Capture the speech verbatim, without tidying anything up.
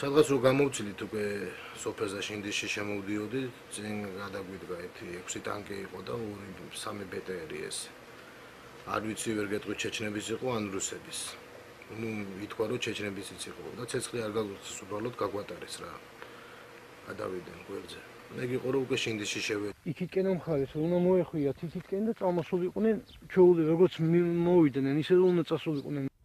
სადღაც რო გამოვცილით უკვე სოფელზე შინდისში შემოვდიოდი, წინ გადაგვიდგა ერთი ექვსი ტანკი იყო და ორი სამი ბეტერი ეს. არ ვიცი ვერ გეტყვი ჩეჩნების იყო ან რუსების. ნუ ითქვა რომ ჩეჩნებისიც იყო და ცეცხლი არ გაგვიწეს უბრალოდ გაგვატარეს რა. გადავიდნენ გვერდზე. მე გიყო რომ უკვე შინდისში შევედი. იქითკენ ამხარეს, რომ უნდა მოეხვიათ იქითკენ და წამოსულიყვნენ, ჩვეული როგორც მოვიდნენ, ისე რომ უნდა წასულიყვნენ.